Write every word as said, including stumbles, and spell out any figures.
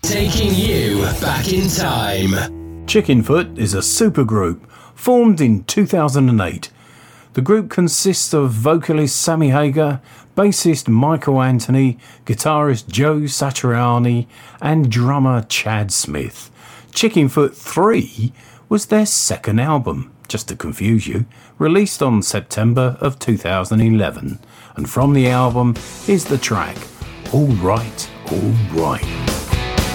Taking you back in time. Chickenfoot is a supergroup formed in two thousand eight. The group consists of vocalist Sammy Hagar, bassist Michael Anthony, guitarist Joe Satriani, and drummer Chad Smith. Chickenfoot three was their second album, just to confuse you, released on September of two thousand eleven. And from the album is the track All Right, All Right.